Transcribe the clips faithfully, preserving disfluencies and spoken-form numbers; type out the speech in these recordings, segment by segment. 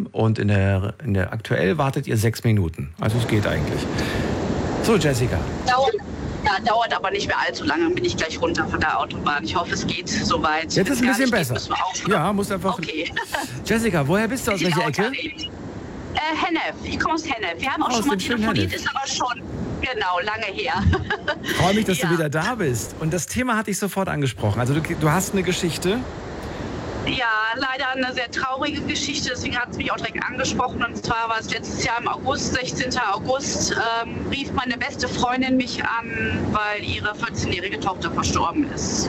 sieben und in der, in der aktuell wartet ihr sechs Minuten. Also es geht eigentlich. So, Jessica. Dauert, ja, dauert aber nicht mehr allzu lange, bin ich gleich runter von der Autobahn. Ich hoffe, es geht soweit. Jetzt ist es ein bisschen besser. Geht, ja, muss einfach. Okay. Jessica, woher bist du? Aus welcher Ecke? Äh, Hennef. Ich komme aus Hennef. Wir haben auch aus schon mal telefoniert, ist aber schon genau lange her. Ich freue mich, dass ja. du wieder da bist. Und das Thema hatte ich sofort angesprochen. Also du, du hast eine Geschichte. Ja, leider eine sehr traurige Geschichte, deswegen hat es mich auch direkt angesprochen. Und zwar war es letztes Jahr im August, sechzehnten August, ähm, rief meine beste Freundin mich an, weil ihre vierzehnjährige Tochter verstorben ist.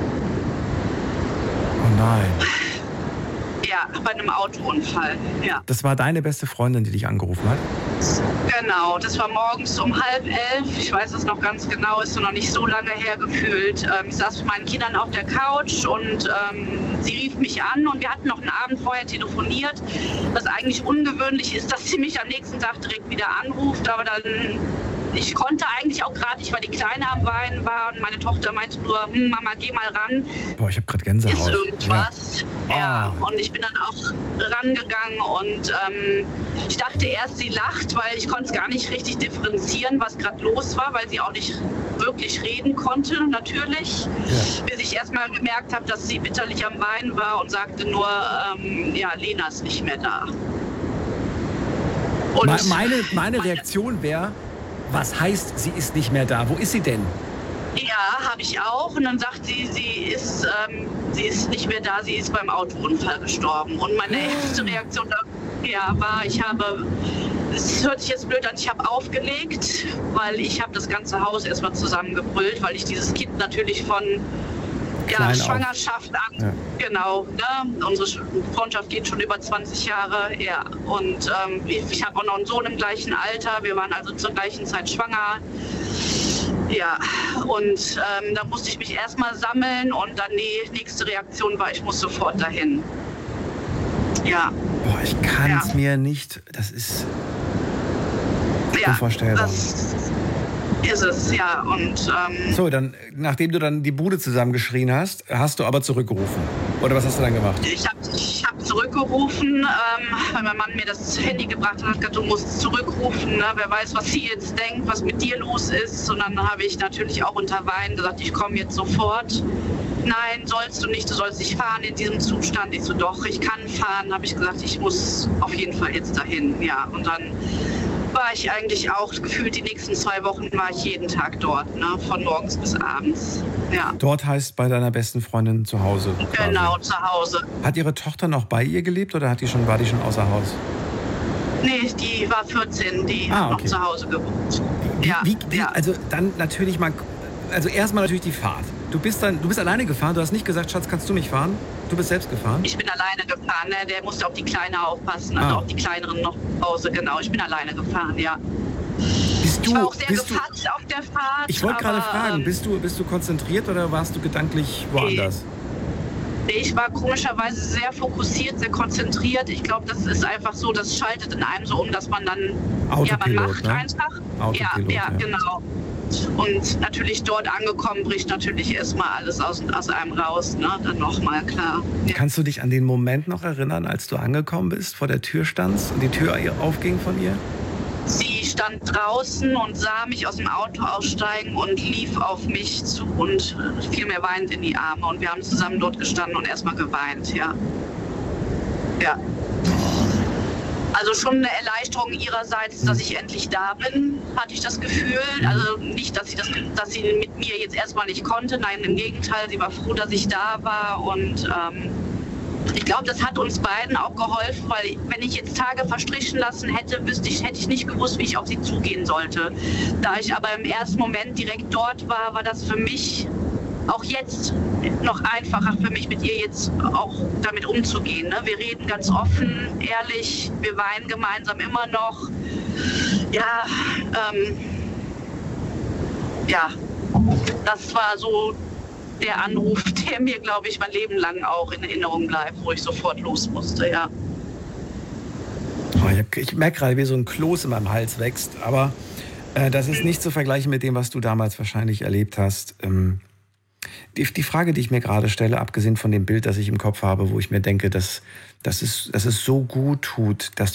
Oh nein. Ja, bei einem Autounfall, ja. Das war deine beste Freundin, die dich angerufen hat? Genau, das war morgens um halb elf. Ich weiß es noch ganz genau, ist noch nicht so lange her gefühlt. Ähm, ich saß mit meinen Kindern auf der Couch und ähm, sie rief mich an und wir hatten noch einen Abend vorher telefoniert, was eigentlich ungewöhnlich ist, dass sie mich am nächsten Tag direkt wieder anruft, aber dann... Ich konnte eigentlich auch gerade nicht, weil die Kleine am Weinen war und meine Tochter meinte nur, hm, Mama, geh mal ran. Boah, ich habe gerade Gänsehaut. Ist irgendwas. Ja. ja. Oh. Und ich bin dann auch rangegangen und ähm, ich dachte erst, sie lacht, weil ich konnte es gar nicht richtig differenzieren, was gerade los war, weil sie auch nicht wirklich reden konnte, natürlich. Ja. Bis ich erst mal gemerkt habe, dass sie bitterlich am Weinen war und sagte nur, ähm, ja, Lena ist nicht mehr da. Und meine, meine Reaktion wäre, was heißt, sie ist nicht mehr da? Wo ist sie denn? Ja, habe ich auch. Und dann sagt sie, sie ist, ähm, sie ist nicht mehr da, sie ist beim Autounfall gestorben. Und meine erste Reaktion ja, war, ich habe, es hört sich jetzt blöd an, ich habe aufgelegt, weil ich habe das ganze Haus erstmal zusammengebrüllt, weil ich dieses Kind natürlich von ja, Schwangerschaft an, ja. genau, ne? Unsere Freundschaft geht schon über zwanzig Jahre, ja, und ähm, ich, ich habe auch noch einen Sohn im gleichen Alter, wir waren also zur gleichen Zeit schwanger, ja, und ähm, da musste ich mich erstmal sammeln und dann die nächste Reaktion war, ich muss sofort dahin, ja. Boah, ich kann es ja. mir nicht, das ist ja, unvorstellbar. Das ist es, ja. Und, ähm, so, dann, nachdem du dann die Bude zusammengeschrien hast, hast du aber zurückgerufen. Oder was hast du dann gemacht? Ich habe ich hab zurückgerufen, ähm, weil mein Mann mir das Handy gebracht hat und hat gesagt, du musst zurückrufen. Ne? Wer weiß, was sie jetzt denkt, was mit dir los ist. Und dann habe ich natürlich auch unter Weinen gesagt, ich komme jetzt sofort. Nein, sollst du nicht, du sollst nicht fahren in diesem Zustand. Ich so, doch, ich kann fahren. Habe ich gesagt, ich muss auf jeden Fall jetzt dahin. Ja, und dann war ich eigentlich auch, gefühlt die nächsten zwei Wochen war ich jeden Tag dort, ne? Von morgens bis abends. Ja. Dort heißt bei deiner besten Freundin zu Hause? Quasi. Genau, zu Hause. Hat ihre Tochter noch bei ihr gelebt oder hat die schon, war die schon außer Haus? Nee, die war vierzehn, die ah, hat okay. noch zu Hause gewohnt. Wie, ja, wie, wie, ja. Also dann natürlich mal, also erstmal natürlich die Fahrt. Du bist dann, du bist alleine gefahren, du hast nicht gesagt, Schatz, kannst du mich fahren? Du bist selbst gefahren? Ich bin alleine gefahren, ne? Der musste auf die Kleine aufpassen, also ah. auf die Kleineren noch zu Hause, genau. Ich bin alleine gefahren, ja. Bist du, ich war auch sehr bist gefasst du, auf der Fahrt. Ich wollte gerade fragen, ähm, bist du, bist du konzentriert oder warst du gedanklich woanders? Nee. Ich war komischerweise sehr fokussiert, sehr konzentriert. Ich glaube, das ist einfach so, das schaltet in einem so um, dass man dann, Autopilot, ja, man macht ne? einfach. Autopilot, ja, ja, ja, genau. Und natürlich dort angekommen, bricht natürlich erstmal alles aus, aus einem raus, ne? Dann nochmal, klar. Ja. Kannst du dich an den Moment noch erinnern, als du angekommen bist, vor der Tür standst und die Tür aufging von ihr? Sie stand draußen und sah mich aus dem Auto aussteigen und lief auf mich zu und fiel mir weinend in die Arme. Und wir haben zusammen dort gestanden und erstmal geweint, ja. Ja. Also schon eine Erleichterung ihrerseits, dass ich endlich da bin, hatte ich das Gefühl. Also nicht, dass sie, das, dass sie mit mir jetzt erstmal nicht konnte. Nein, im Gegenteil, sie war froh, dass ich da war. Und ähm, ich glaube, das hat uns beiden auch geholfen, weil wenn ich jetzt Tage verstrichen lassen hätte, wüsste ich, hätte ich nicht gewusst, wie ich auf sie zugehen sollte. Da ich aber im ersten Moment direkt dort war, war das für mich auch jetzt noch einfacher für mich, mit ihr jetzt auch damit umzugehen. Ne? Wir reden ganz offen, ehrlich, wir weinen gemeinsam immer noch. Ja, ähm, ja, das war so der Anruf, der mir, glaube ich, mein Leben lang auch in Erinnerung bleibt, wo ich sofort los musste, ja. Oh, ich, ich merke gerade, wie so ein Kloß in meinem Hals wächst, aber äh, das ist nicht zu vergleichen mit dem, was du damals wahrscheinlich erlebt hast. Ähm, Die, die Frage, die ich mir gerade stelle, abgesehen von dem Bild, das ich im Kopf habe, wo ich mir denke, dass, dass, es, dass es so gut tut, dass